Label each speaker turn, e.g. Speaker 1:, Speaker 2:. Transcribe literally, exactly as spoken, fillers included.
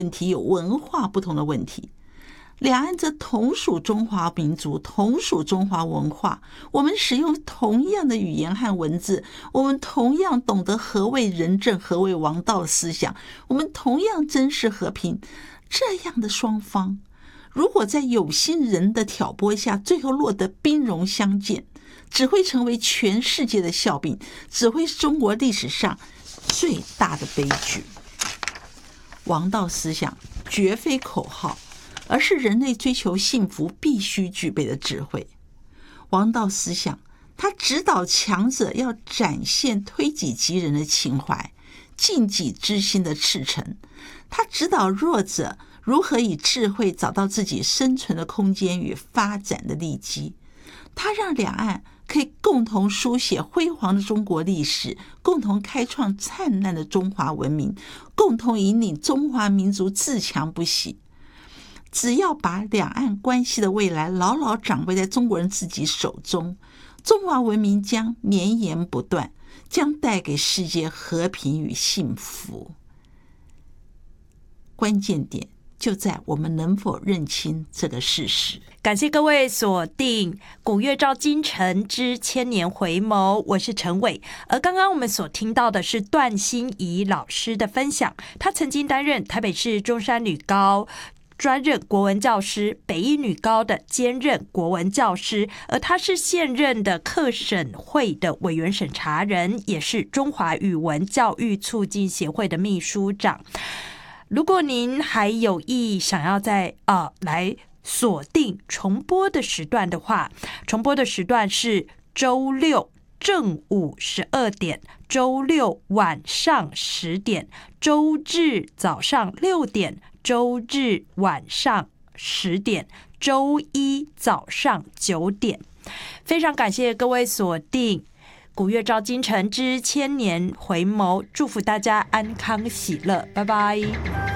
Speaker 1: 题有文化不同的问题。两岸则同属中华民族，同属中华文化，我们使用同样的语言和文字，我们同样懂得何谓仁政，何谓王道思想，我们同样珍视和平。这样的双方，如果在有心人的挑拨下，最后落得兵戎相见，只会成为全世界的笑柄，只会是中国历史上最大的悲剧。王道思想绝非口号，而是人类追求幸福必须具备的智慧。王道思想，它指导强者要展现推己及人的情怀，尽己之心的赤诚；它指导弱者如何以智慧找到自己生存的空间与发展的利基。它让两岸可以共同书写辉煌的中国历史，共同开创灿烂的中华文明，共同引领中华民族自强不息。只要把两岸关系的未来牢牢掌握在中国人自己手中，中华文明将绵延不断，将带给世界和平与幸福。关键点就在我们能否认清这个事实。
Speaker 2: 感谢各位锁定古月照今晨之千年回眸，我是陈伟。而刚刚我们所听到的是段心怡老师的分享，他曾经担任台北市中山女高专任国文教师，北一女高的兼任国文教师，而他是现任的课审会的委员审查人，也是中华语文教育促进协会的秘书长。如果您还有意想要在呃来锁定重播的时段的话，重播的时段是周六正午十二点，周六晚上十点，周日早上六点，周日晚上十点，周一早上九点。非常感谢各位锁定古月照今晨之千年回眸，祝福大家安康喜乐，拜拜。